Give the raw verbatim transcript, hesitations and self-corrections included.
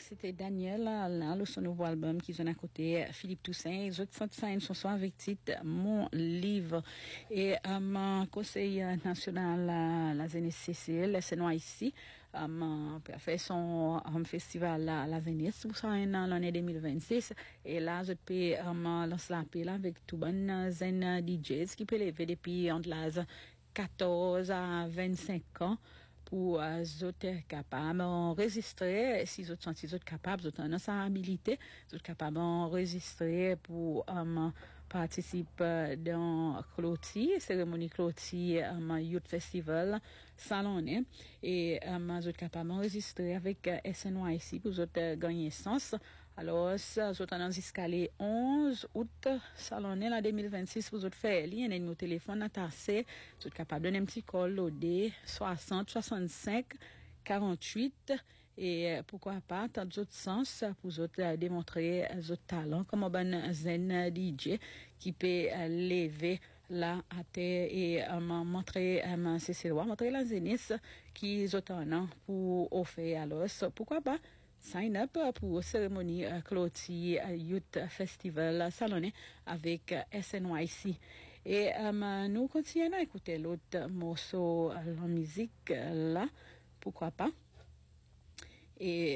c'était Daniel, là, le son nouveau album qu'ils ont à côté, Philippe Toussaint. Ils ont fait une chanson avec titre Mon livre. Et un conseil national, la, la Zénith C C L, c'est nous ici, um, a fait son um, festival à la Zénith pour ça en l'année deux mille vingt-six. Et là, je peux um, lancer l'appel avec tout bon zen D Js qui peut lever depuis entre l'âge quatorze à vingt-cinq ans. Pour euh, autres capables d'enregistrer, si vous sont si capables, vous avez une habilité, vous êtes capables d'enregistrer pour um, participer dans Cloti, cérémonie Cloti, um, Youth Festival, Salonné, et um, vous êtes capables d'enregistrer avec uh, S N Y C pour vous uh, gagner sens. Alors, ça, vous êtes jusqu'à le onze août, Salonné, la deux mille vingt-six, vous êtes fait, il y a un téléphone attaché, vous êtes capable de donner un petit call loadé, soixante, soixante-cinq, quarante-huit, et pourquoi pas, tant d'autres sens, pour vous euh, démontrer votre talent, comme un bon zen D J, qui peut euh, lever là à terre et euh, montrer, euh, c'est c'est montrer la Zénith qui est autant pour offrir alors, pourquoi pas, sign up pour cérémonie uh, Cloti uh, Youth Festival Salonné avec uh, S N Y C. Et um, nous continuons à écouter l'autre morceau, uh, la musique uh, là, pourquoi pas. Et